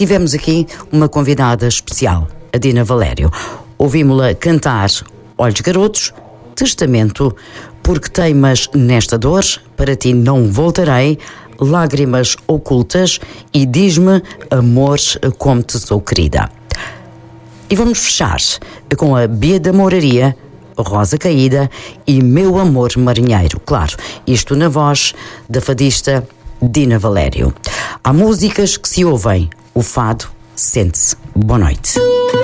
tivemos aqui uma convidada especial, a Dina Valério. Ouvimos-la cantar Olhos Garotos, Testamento, Porque Teimas Nesta Dor, Para Ti Não Voltarei, Lágrimas Ocultas e Diz-me, Amor, Como Te Sou Querida. E vamos fechar com a Bia da Mouraria, Rosa Caída e Meu Amor Marinheiro. Claro, isto na voz da fadista Dina Valério. Há músicas que se ouvem, o fado sente-se. Boa noite.